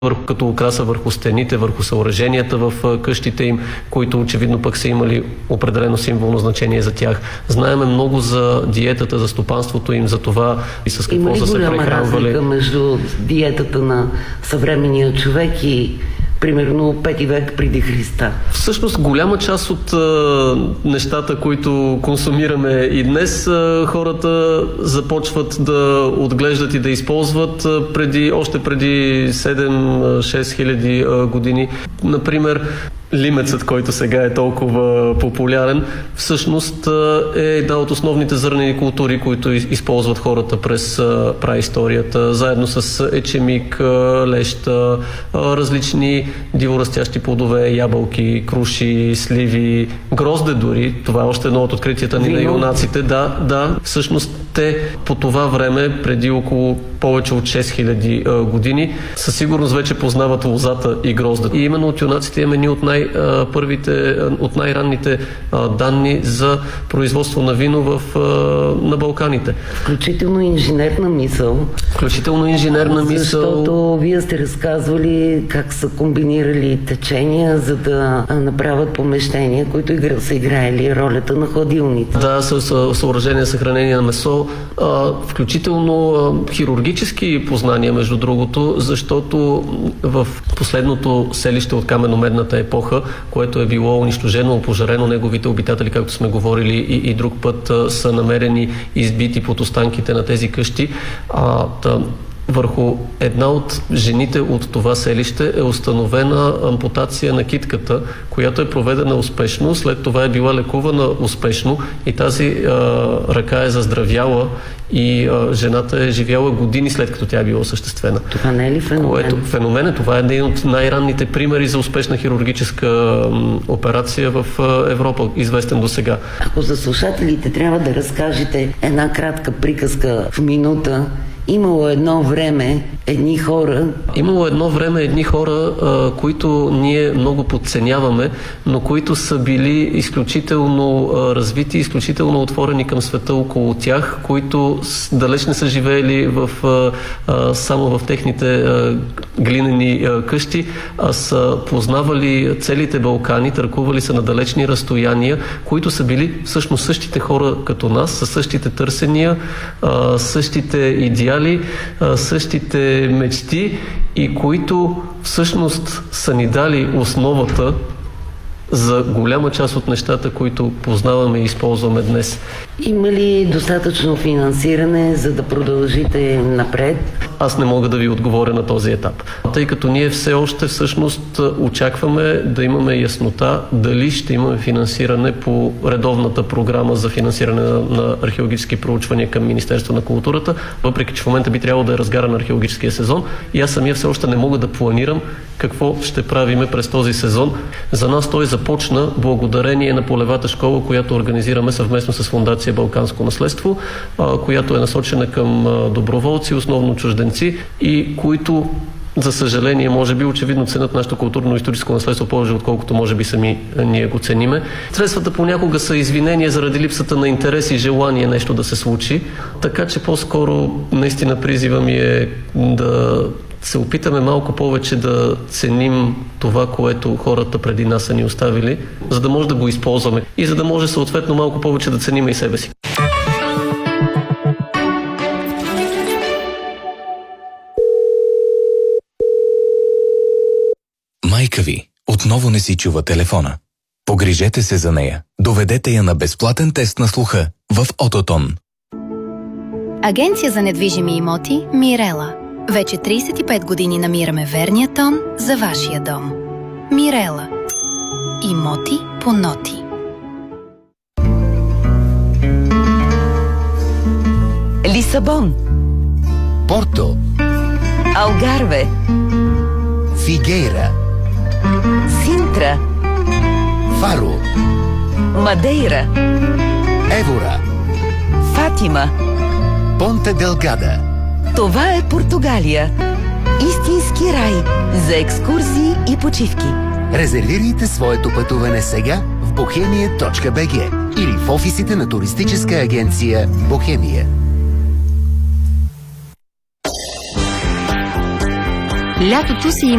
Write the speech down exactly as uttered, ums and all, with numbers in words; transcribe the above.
върху, като украса върху стените, върху съоръженията в къщите им, които очевидно пък са имали определено символно значение за тях. Знаеме много за диетата, за стопанството им, за това и с какво са се прехранвали. Има ли голяма разлика между диетата на съвременния човек и примерно пети век преди Христа? Всъщност голяма част от а, нещата, които консумираме и днес, а, хората започват да отглеждат и да използват а, преди, още преди седем-шест хиляди години. Например, лимецът, който сега е толкова популярен, всъщност е една от основните зърнени култури, които използват хората през праисторията, заедно с ечемик, леща, различни диворастящи плодове, ябълки, круши, сливи, грозде дори. Това е още едно от откритията ни на юнаците. Да, да, всъщност те по това време, преди около повече от шест хиляди години, със сигурност вече познават лозата и гроздата. И именно от юнаците имаме ни от най- първите, от най-ранните данни за производство на вино в, на Балканите. Включително инженерна мисъл. Включително инженерна мисъл. Защото вие сте разказвали как са комбинирали течения, за да направят помещения, които са играели ролята на хладилните. Да, с съоръжения съхранение на месо, включително хирургически познания, между другото, защото в последното селище от каменомедната епоха, което е било унищожено, опожарено, неговите обитатели, както сме говорили и, и друг път, са намерени избити под останките на тези къщи. А, да, върху една от жените от това селище е установена ампутация на китката, която е проведена успешно, след това е била лекувана успешно и тази а, ръка е заздравяла и а, жената е живяла години след като тя е била осъществена. Това не е ли феномен? Което, феномен е. Това е един от най-ранните примери за успешна хирургическа м, операция в а, Европа, известен до сега. Ако за слушателите трябва да разкажете една кратка приказка в минута, имало едно време едни хора... Имало едно време едни хора, а, които ние много подценяваме, но които са били изключително а, развити, изключително отворени към света около тях, които с, далеч не са живеели в, а, а, само в техните а, глинени а, къщи, а са познавали целите Балкани, търкували са на далечни разстояния, които са били всъщност същите хора като нас, със същите търсения, а, същите идеали, същите мечти и които всъщност са ни дали основата за голяма част от нещата, които познаваме и използваме днес. Има ли достатъчно финансиране, за да продължите напред? Аз не мога да ви отговоря на този етап, тъй като ние все още всъщност очакваме да имаме яснота дали ще имаме финансиране по редовната програма за финансиране на, на археологически проучвания към Министерство на културата, въпреки че в момента би трябвало да е разгара на археологическия сезон и аз самия все още не мога да планирам какво ще правиме през този сезон. За нас той започна благодарение на полевата школа, която организираме съвместно с Фондация Балканско наследство, която е насочена към доброволци, основно чужденци, и които, за съжаление, може би очевидно ценят нашето културно-историческо наследство повече, отколкото може би сами ние го цениме. Средствата понякога са извинения заради липсата на интерес и желание нещо да се случи, така че по-скоро наистина призива ми е да се опитаме малко повече да ценим това, което хората преди нас са ни оставили, за да може да го използваме и за да може съответно малко повече да ценим и себе си. Майка ви отново не си чува телефона. Погрижете се за нея. Доведете я на безплатен тест на слуха в Ототон. Агенция за недвижими имоти Мирела. Вече трийсет и пет години намираме верния тон за вашия дом. Мирела. Имоти по ноти. Лисабон. Порто. Алгарве. Фигейра. Синтра. Фаро. Мадейра. Евора. Фатима. Понте Делгада. Това е Португалия. Истински рай за екскурзии и почивки. Резервирайте своето пътуване сега в бохемия точка би джи или в офисите на туристическа агенция Бохемия. Лятото си има